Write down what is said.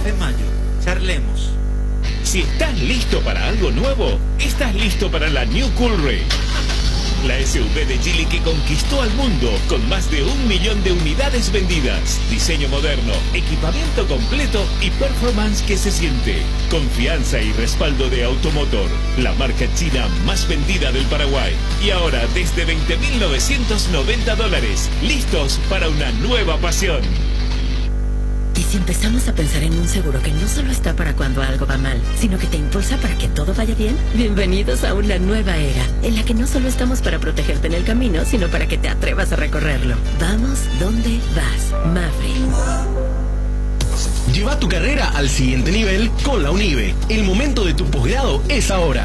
de mayo. Charlemos. Si estás listo para algo nuevo, estás listo para la New Coolray. La SUV de Geely que conquistó al mundo con más de 1 millón de unidades vendidas. Diseño moderno, equipamiento completo y performance que se siente. Confianza y respaldo de Automotor, la marca china más vendida del Paraguay. Y ahora desde $20.990. Listos para una nueva pasión. ¿Y si empezamos a pensar en un seguro que no solo está para cuando algo va mal, sino que te impulsa para que todo vaya bien? Bienvenidos a una nueva era, en la que no solo estamos para protegerte en el camino, sino para que te atrevas a recorrerlo. Vamos donde vas. Mapfre. Lleva tu carrera al siguiente nivel con la UNIBE. El momento de tu posgrado es ahora.